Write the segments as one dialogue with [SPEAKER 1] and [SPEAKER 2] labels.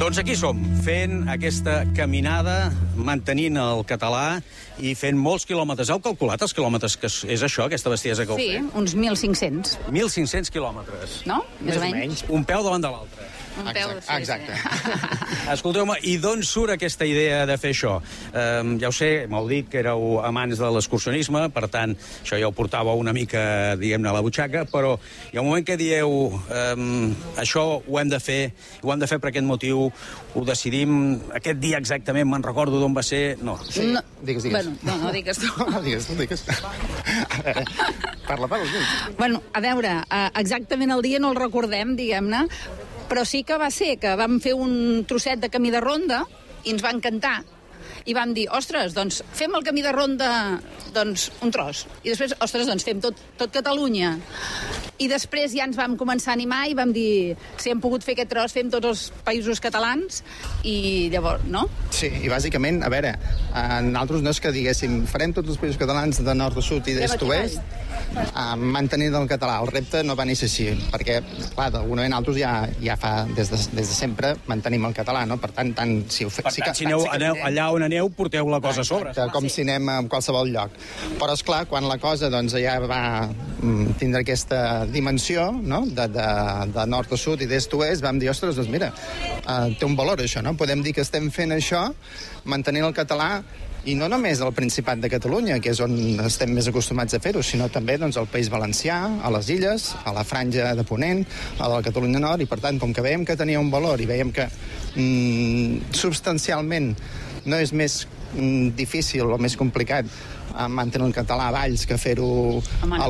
[SPEAKER 1] Doncs aquí som, fent aquesta caminada, mantenint el català i fent molts quilòmetres. Heu calculat els quilòmetres que és això, aquesta bestiesa que heu fet?
[SPEAKER 2] Sí, uns 1.500.
[SPEAKER 1] 1.500 quilòmetres.
[SPEAKER 2] No? Més o menys.
[SPEAKER 1] Un peu davant de l'altre.
[SPEAKER 2] Un peu, sí,
[SPEAKER 3] exacte.
[SPEAKER 2] Sí.
[SPEAKER 1] Escolteu-me, i d'on surt aquesta idea de fer això? Ja ho sé, m'heu dit que éreu amants de l'excursionisme, per tant, això ja ho portàveu una mica, diguem-ne, a la butxaca, però hi ha un moment que dieu això ho hem de fer per aquest motiu, ho decidim aquest dia exactament, me'n recordo d'on va ser... No.
[SPEAKER 3] Sí.
[SPEAKER 2] No.
[SPEAKER 3] Digues.
[SPEAKER 2] Bueno, no digues tu.
[SPEAKER 3] No, digues. Parla.
[SPEAKER 2] Bueno, a veure, exactament el dia no el recordem, diguem-ne, però sí que va ser que vam fer un trosset de camí de ronda i ens va encantar. I vam dir, ostres, doncs fem el camí de ronda, doncs, un tros. I després, ostres, doncs fem tot Catalunya. I després ja ens vam començar a animar i vam dir, si hem pogut fer aquest tros, fem tots els països catalans. I llavors, no?
[SPEAKER 3] Sí, i bàsicament, a veure, nosaltres no és que diguéssim, farem tots els països catalans de nord a sud i d'est a oest, mantenint el català. El repte no va néixer així, perquè, clar, d'alguna manera nosaltres ja fa, des de sempre, mantenim el català, no? Per tant, si ho fem...
[SPEAKER 1] Per tant, si aneu allà on aneu, porteu la cosa a sobre.
[SPEAKER 3] Com si anem a qualsevol lloc. Però, esclar, quan la cosa doncs, ja va tindre aquesta dimensió, no? de nord a sud i d'est a oest, vam dir, ostres, doncs mira, té un valor això, no? Podem dir que estem fent això, mantenint el català, i no només al Principat de Catalunya, que és on estem més acostumats a fer-ho, sinó també doncs, al País Valencià, a les Illes, a la Franja de Ponent, a la Catalunya Nord, i per tant, com que veiem que tenia un valor i veiem que substancialment no és més difícil o més complicat mantenir el català a Valls que fer-ho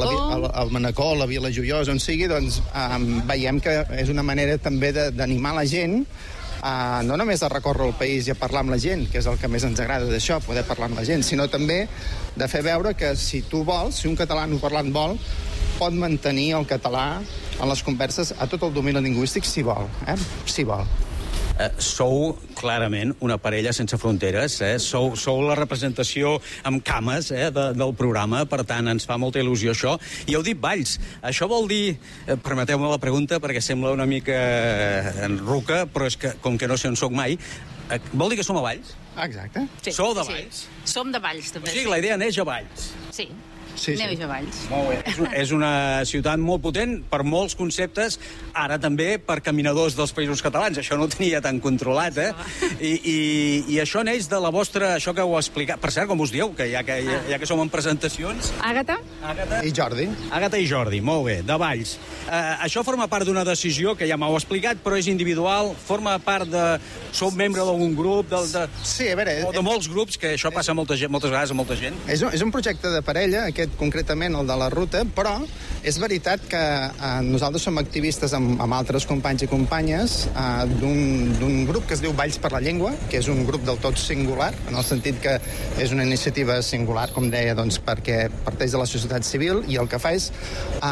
[SPEAKER 3] al Manacor, a la Vila Joiosa, on sigui, doncs veiem que és una manera també d'animar la gent no només a recórrer el país i a parlar amb la gent, que és el que més ens agrada d'això, poder parlar amb la gent, sinó també de fer veure que si tu vols, si un català no parlant vol, pot mantenir el català en les converses a tot el domini lingüístic si vol, si vol.
[SPEAKER 1] Sou clarament una parella sense fronteres, sou la representació amb cames del programa, per tant ens fa molta il·lusió això. I heu dit Valls, això vol dir, permeteu-me la pregunta perquè sembla una mica ruca, però és que com que no sé on soc mai, vol dir que som a Valls?
[SPEAKER 3] Exacte.
[SPEAKER 2] Sí,
[SPEAKER 1] Sou de Valls?
[SPEAKER 2] Sí. Som de Valls, també.
[SPEAKER 1] O sigui, la idea neix a Valls.
[SPEAKER 2] Sí.
[SPEAKER 3] Sí.
[SPEAKER 2] Neix a Valls.
[SPEAKER 1] Molt bé. És una ciutat molt potent per molts conceptes, ara també per caminadors dels països catalans. Això no ho tenia tan controlat, I això neix de la vostra... Això que heu explicat... Per cert, com us dieu, que ja que som en presentacions...
[SPEAKER 2] Àgata?
[SPEAKER 3] I Jordi.
[SPEAKER 1] Àgata i Jordi, molt bé, de Valls. Això forma part d'una decisió que ja m'heu explicat, però és individual, forma part de... Sou membre d'algun grup,
[SPEAKER 3] Sí, a veure...
[SPEAKER 1] o de molts grups, que això passa moltes vegades a molta gent.
[SPEAKER 3] És un projecte de parella, aquest concretament el de la ruta, però és veritat que nosaltres som activistes amb altres companys i companyes d'un grup que es diu Valls per la Llengua, que és un grup del tot singular, en el sentit que és una iniciativa singular, com deia, doncs, perquè parteix de la societat civil i el que fa és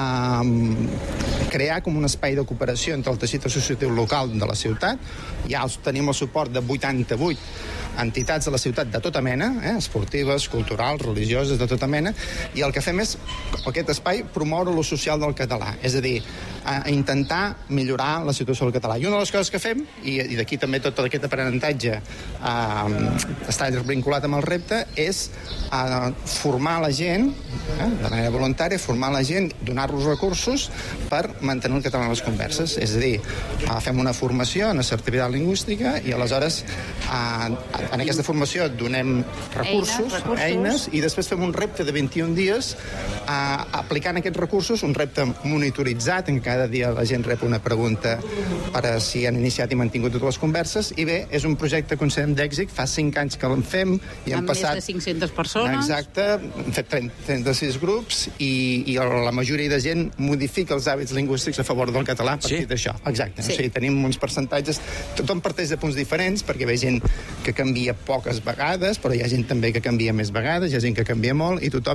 [SPEAKER 3] crear com un espai de cooperació entre el teixit associatiu local de la ciutat. Ja tenim el suport de 88 entitats de la ciutat de tota mena, esportives, culturals, religioses, de tota mena, i el que fem és, aquest espai, promoure l'ús social del català, és a dir, intentar millorar la situació del català. I una de les coses que fem, i d'aquí també tot aquest aprenentatge està vinculat amb el repte, és formar la gent, de manera voluntària, formar la gent, donar-los recursos per mantenir el català en les converses. És a dir, fem una formació en assertivitat lingüística i aleshores en aquesta formació donem recursos, eines, i després fem un repte de 21 dies aplicant aquests recursos, un repte monitoritzat, en cada dia la gent rep una pregunta per a si han iniciat i mantingut totes les converses, i bé, és un projecte que considerem d'èxit, fa 5 anys que l'en fem i hem passat...
[SPEAKER 2] Amb més de 500 persones.
[SPEAKER 3] Exacte, hem fet 36 grups i la majoria de gent modifica els hàbits lingüístics a favor del català a partir d'això. Exacte, sí. O sigui, tenim uns percentatges, tothom parteix de punts diferents, perquè ve gent que canvia poques vegades, però hi ha gent també que canvia més vegades, hi ha gent que canvia molt, i tothom des del seu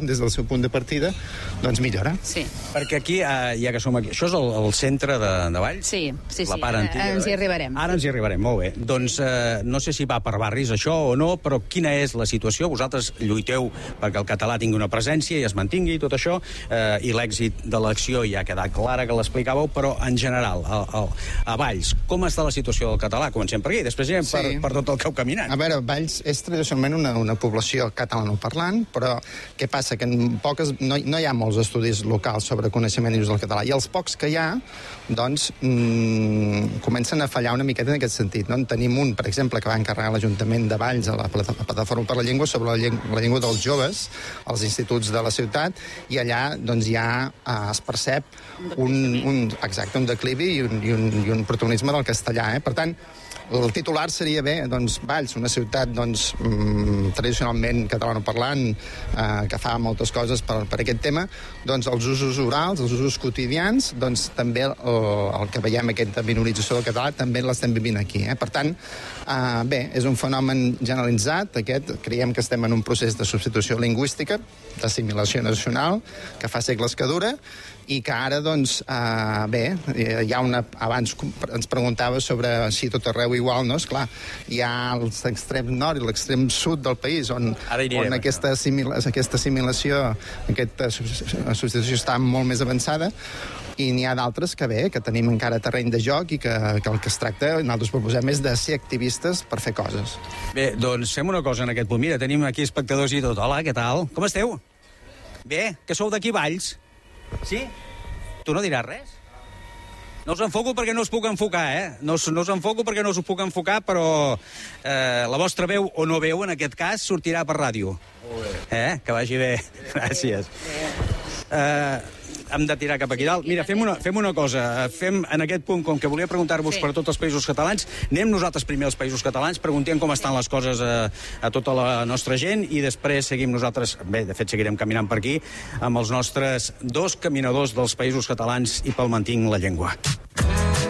[SPEAKER 3] seu punt de partida, doncs millora.
[SPEAKER 2] Sí.
[SPEAKER 1] Perquè aquí, ja que som aquí, això és el centre de Valls?
[SPEAKER 2] Sí.
[SPEAKER 1] La part antiga.
[SPEAKER 2] Ens hi arribarem.
[SPEAKER 1] Ara ens hi arribarem, molt bé. Doncs no sé si va per barris això o no, però quina és la situació? Vosaltres lluiteu perquè el català tingui una presència i es mantingui tot això, i l'èxit de l'acció ja ha quedat clara que l'explicàveu, però en general, a Valls, com està la situació del català? Comencem per aquí, després anem per tot el que heu caminat.
[SPEAKER 3] A veure, Valls és tradicionalment una població catalanoparlant, però què passa? Que no hi ha molts estudis locals sobre coneixement i ús del català, i els pocs que hi ha, doncs, comencen a fallar una miqueta en aquest sentit. No? En tenim un, per exemple, que va encarregar l'Ajuntament de Valls a la Plataforma per la Llengua sobre la llengua dels joves als instituts de la ciutat, i allà doncs, ja es percep un declivi i un protagonisme del castellà. Per tant, el titular seria doncs, Valls, una ciutat tradicionalment catalanoparlant, que fa moltes coses per aquest tema, doncs els usos orals, els usos quotidians, doncs també el que veiem, aquesta minorització del català, també l'estem vivint aquí. Per tant, és un fenomen generalitzat, creiem que estem en un procés de substitució lingüística, d'assimilació nacional, que fa segles que dura, i que ara, doncs, hi ha abans ens preguntava sobre si tot arreu igual, no? Esclar, hi ha l'extrem nord i l'extrem sud del país on aquesta assimilació, aquesta substitució està molt més avançada, i n'hi ha d'altres que tenim encara terreny de joc i que el que es tracta, nosaltres proposem, és de ser activistes per fer coses.
[SPEAKER 1] Bé, doncs fem una cosa en aquest punt. Mira, tenim aquí espectadors i tot. Hola, què tal? Com esteu? Bé, que sou d'aquí Valls? Sí? Tu no diràs res? No us enfoco perquè no us puc enfocar, No us enfoco perquè no us puc enfocar, però la vostra veu o no veu, en aquest cas, sortirà per ràdio. Molt bé. Que vagi bé. Gràcies. Hem de tirar cap aquí dalt. Mira, fem una cosa. En aquest punt, com que volia preguntar-vos per tots els països catalans, anem nosaltres primer als països catalans, preguntem com estan les coses a tota la nostra gent, i després seguim nosaltres, de fet seguirem caminant per aquí, amb els nostres dos caminadors dels països catalans i pel mantinc la llengua.